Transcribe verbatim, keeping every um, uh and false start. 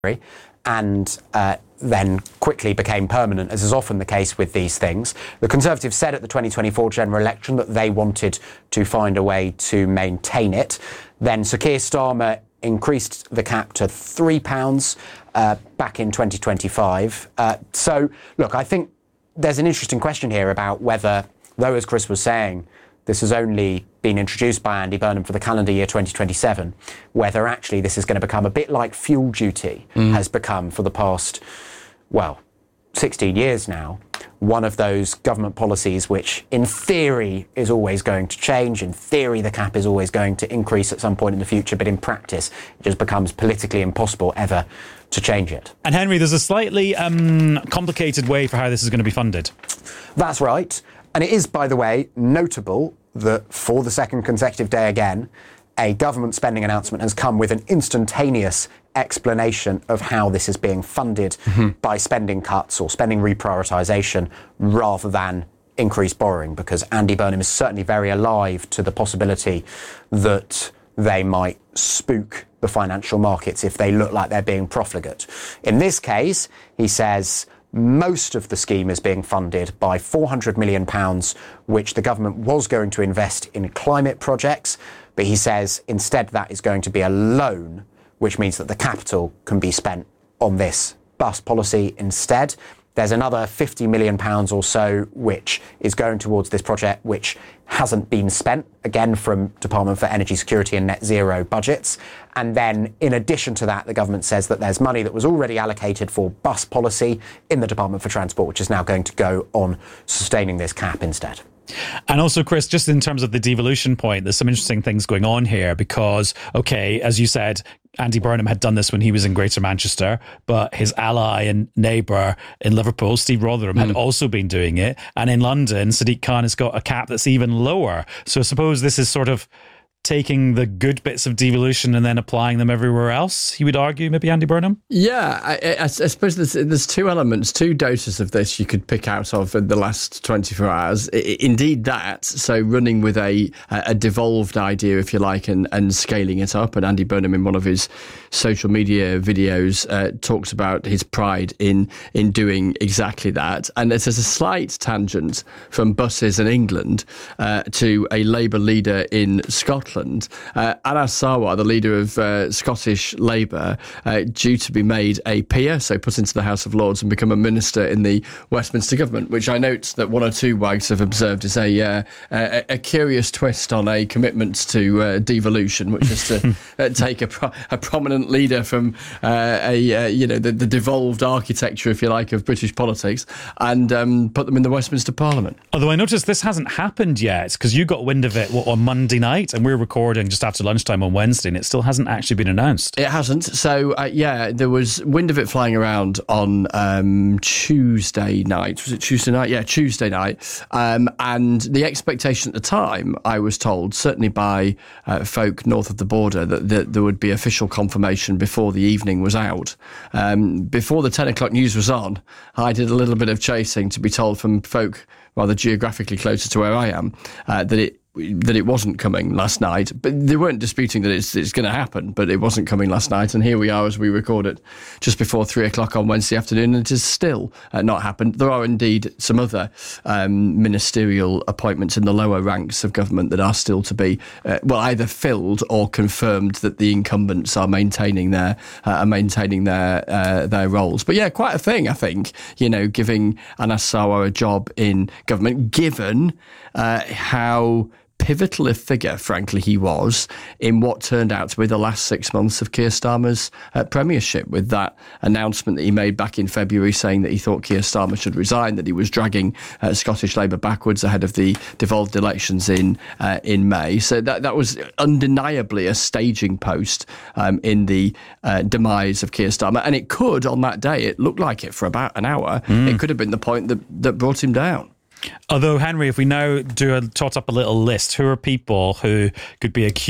and uh, then quickly became permanent, as is often the case with these things. The Conservatives said at the twenty twenty-four general election that they wanted to find a way to maintain it. Then Sir Keir Starmer increased the cap to three pounds uh, back in twenty twenty-five. Uh, so, look, I think there's an interesting question here about whether, though, as Chris was saying, this has only been introduced by Andy Burnham for the calendar year twenty twenty-seven, whether actually this is going to become a bit like fuel duty mm. has become for the past, well, sixteen years now, one of those government policies which in theory is always going to change. In theory, the cap is always going to increase at some point in the future, but in practice, it just becomes politically impossible ever to change it. And Henry, there's a slightly um, complicated way for how this is going to be funded. That's right. And it is, by the way, notable that for the second consecutive day again, a government spending announcement has come with an instantaneous explanation of how this is being funded mm-hmm. by spending cuts or spending reprioritisation rather than increased borrowing, because Andy Burnham is certainly very alive to the possibility that they might spook the financial markets if they look like they're being profligate. In this case, he says most of the scheme is being funded by four hundred million pounds, which the government was going to invest in climate projects. But he says instead that is going to be a loan, which means that the capital can be spent on this bus policy instead. There's another fifty million pounds or so which is going towards this project, which hasn't been spent, again from Department for Energy Security and Net Zero budgets. And then in addition to that, the government says that there's money that was already allocated for bus policy in the Department for Transport, which is now going to go on sustaining this cap instead. And also, Chris, just in terms of the devolution point, there's some interesting things going on here because, OK, as you said, Andy Burnham had done this when he was in Greater Manchester, but his ally and neighbour in Liverpool, Steve Rotherham, mm. had also been doing it. And in London, Sadiq Khan has got a cap that's even lower. So I suppose this is sort of taking the good bits of devolution and then applying them everywhere else, you would argue, maybe, Andy Burnham? Yeah, I, I, I suppose there's, there's two elements, two doses of this you could pick out of in the last twenty-four hours. I, indeed that, so running with a a devolved idea, if you like, and, and scaling it up. And Andy Burnham, in one of his social media videos, uh, talks about his pride in in doing exactly that. And there's a slight tangent from buses in England uh, to a Labour leader in Scotland. Uh, Anas Sarwar, the leader of uh, Scottish Labour, uh, due to be made a peer, so put into the House of Lords and become a minister in the Westminster government, which I note that one or two wags have observed is a uh, a, a curious twist on a commitment to uh, devolution, which is to uh, take a, pro- a prominent leader from uh, a uh, you know the, the devolved architecture, if you like, of British politics and um, put them in the Westminster Parliament. Although I noticed this hasn't happened yet, because you got wind of it what, on Monday night, and we're recording just after lunchtime on Wednesday, and it still hasn't actually been announced. It hasn't. So, uh, yeah, there was wind of it flying around on um, Tuesday night. Was it Tuesday night? Yeah, Tuesday night. Um, and the expectation at the time, I was told, certainly by uh, folk north of the border, that, that there would be official confirmation before the evening was out. Um, before the ten o'clock news was on, I did a little bit of chasing to be told from folk rather geographically closer to where I am uh, that it that it wasn't coming last night, but they weren't disputing that it's it's going to happen, but it wasn't coming last night, and here we are as we record it just before three o'clock on Wednesday afternoon, and it has still uh, not happened. There are indeed some other um, ministerial appointments in the lower ranks of government that are still to be, uh, well, either filled or confirmed that the incumbents are maintaining their uh, are maintaining their uh, their roles. But yeah, quite a thing, I think, you know, giving Anas Sarwar a job in government, given uh, how pivotal a figure, frankly, he was in what turned out to be the last six months of Keir Starmer's uh, premiership, with that announcement that he made back in February saying that he thought Keir Starmer should resign, that he was dragging uh, Scottish Labour backwards ahead of the devolved elections in uh, in May. So that that was undeniably a staging post um, in the uh, demise of Keir Starmer. And it could, on that day, it looked like it for about an hour, mm. it could have been the point that, that brought him down. Although, Henry, if we now do a tot up a little list, who are people who could be accused